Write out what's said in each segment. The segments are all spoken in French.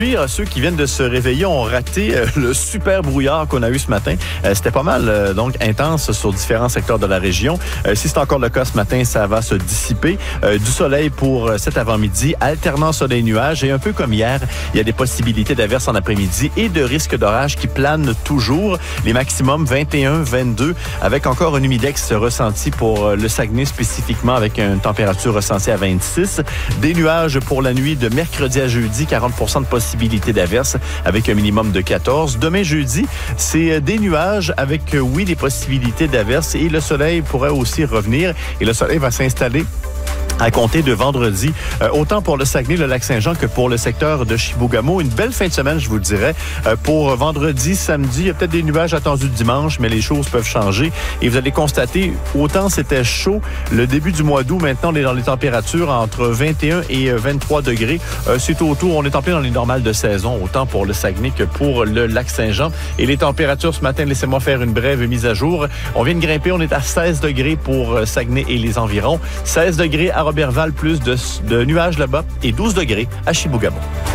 Ceux qui viennent de se réveiller ont raté le super brouillard qu'on a eu ce matin. C'était pas mal donc intense sur différents secteurs de la région. Si c'est encore le cas ce matin, ça va se dissiper. Du soleil pour cet avant-midi, alternant soleil-nuages. Et un peu comme hier, il y a des possibilités d'averses en après-midi et de risques d'orage qui planent toujours. Les maximums 21, 22, avec encore un humidex ressenti pour le Saguenay spécifiquement, avec une température ressentie à 26. Des nuages pour la nuit de mercredi à jeudi, 40% de possibilités d'averses avec un minimum de 14. Demain jeudi, c'est des nuages avec, oui, des possibilités d'averses et le soleil pourrait aussi revenir et le soleil va s'installer à compter de vendredi, autant pour le Saguenay, le Lac-Saint-Jean que pour le secteur de Chibougamau. Une belle fin de semaine, je vous le dirais. Pour vendredi, samedi, il y a peut-être des nuages attendus dimanche, mais les choses peuvent changer. Et vous allez constater, autant c'était chaud le début du mois d'août, maintenant on est dans les températures entre 21 et 23 degrés. C'est autour, on est en plein dans les normales de saison, autant pour le Saguenay que pour le Lac-Saint-Jean. Et les températures ce matin, laissez-moi faire une brève mise à jour. On vient de grimper, on est à 16 degrés pour Saguenay et les environs. 16 degrés à Roberval, plus de nuages là-bas, et 12 degrés à Chibougamau.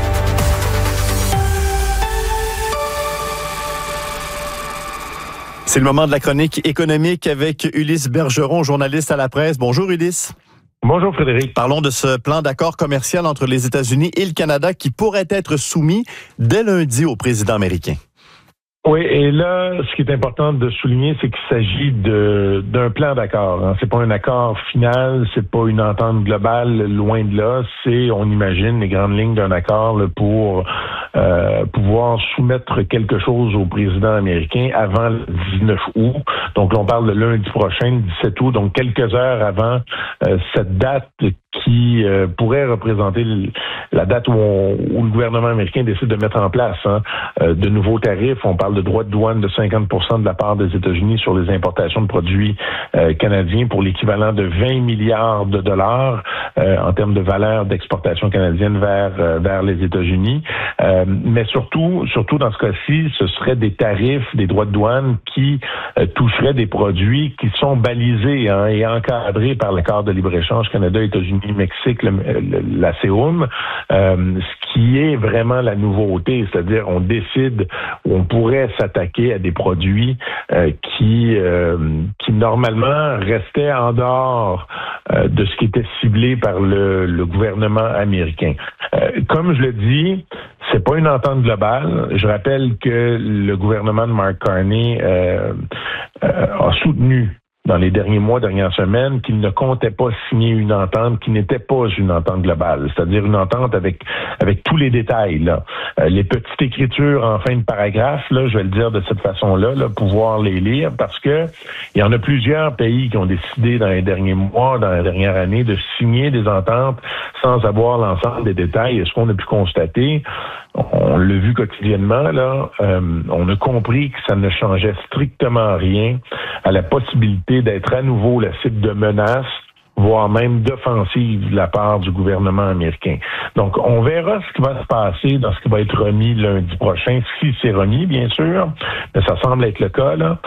C'est le moment de la chronique économique avec Ulysse Bergeron, journaliste à la presse. Bonjour Ulysse. Bonjour Frédéric. Parlons de ce plan d'accord commercial entre les États-Unis et le Canada qui pourrait être soumis dès lundi au président américain. Oui, et là, ce qui est important de souligner, c'est qu'il s'agit d'un plan d'accord. C'est pas un accord final, c'est pas une entente globale, loin de là. C'est, on imagine, les grandes lignes d'un accord là, pour pouvoir soumettre quelque chose au président américain avant le 19 août. Donc, là, on parle de lundi prochain, le 17 août, donc quelques heures avant cette date qui pourrait représenter la date où le gouvernement américain décide de mettre en place de nouveaux tarifs. On parle de droits de douane de 50% de la part des États-Unis sur les importations de produits canadiens pour l'équivalent de 20 milliards de dollars en termes de valeur d'exportation canadienne vers les États-Unis. Mais surtout dans ce cas-ci, ce seraient des tarifs, des droits de douane qui toucheraient des produits qui sont balisés et encadrés par l'accord de libre-échange Canada-États-Unis-Mexique, la CEUM, ce qui est vraiment la nouveauté, c'est-à-dire on décide, on pourrait s'attaquer à des produits qui normalement restaient en dehors de ce qui était ciblé par le gouvernement américain. Comme je le dis, c'est pas une entente globale. Je rappelle que le gouvernement de Mark Carney a soutenu dans les derniers mois, dernières semaines, qu'il ne comptait pas signer une entente qui n'était pas une entente globale, c'est-à-dire une entente avec tous les détails. Là. Les petites écritures en fin de paragraphe, là, je vais le dire de cette façon-là, pouvoir les lire, parce que il y en a plusieurs pays qui ont décidé dans les derniers mois, dans la dernière année, de signer des ententes sans avoir l'ensemble des détails. Et ce qu'on a pu constater, on l'a vu quotidiennement, là, on a compris que ça ne changeait strictement rien à la possibilité d'être à nouveau la cible de menaces, voire même d'offensive de la part du gouvernement américain. Donc, on verra ce qui va se passer dans ce qui va être remis lundi prochain, si c'est remis, bien sûr, mais ça semble être le cas, là.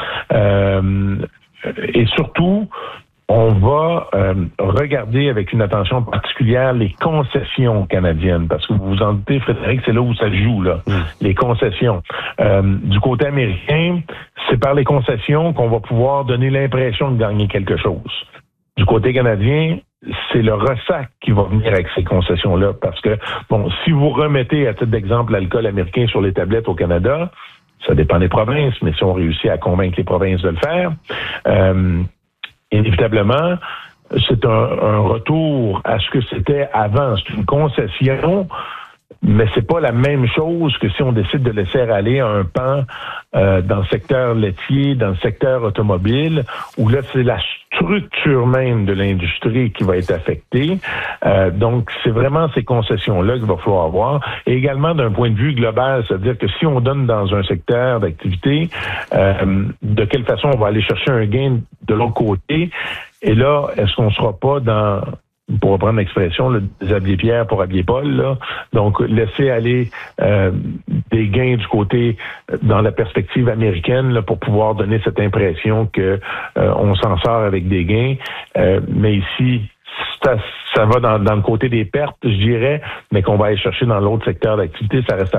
Et surtout, on va regarder avec une attention particulière les concessions canadiennes, parce que vous vous en doutez, Frédéric, c'est là où ça se joue, là, les concessions. Du côté américain, c'est par les concessions qu'on va pouvoir donner l'impression de gagner quelque chose. Du côté canadien, c'est le ressac qui va venir avec ces concessions-là, parce que, bon, si vous remettez, à titre d'exemple, l'alcool américain sur les tablettes au Canada, ça dépend des provinces, mais si on réussit à convaincre les provinces de le faire, inévitablement, c'est un retour à ce que c'était avant. C'est une concession, mais c'est pas la même chose que si on décide de laisser aller un pan dans le secteur laitier, dans le secteur automobile, où là, c'est la structure même de l'industrie qui va être affectée. Donc, c'est vraiment ces concessions-là qu'il va falloir avoir. Et également d'un point de vue global, c'est-à-dire que si on donne dans un secteur d'activité, de quelle façon on va aller chercher un gain de l'autre côté? Et là, est-ce qu'on ne sera pas dans, pour reprendre l'expression, le déshabiller Pierre pour habiller Paul, là? Donc, laisser aller des gains du côté, dans la perspective américaine, là, pour pouvoir donner cette impression que on s'en sort avec des gains. Mais ici, ça ça va dans le côté des pertes, je dirais, mais qu'on va aller chercher dans l'autre secteur d'activité, ça reste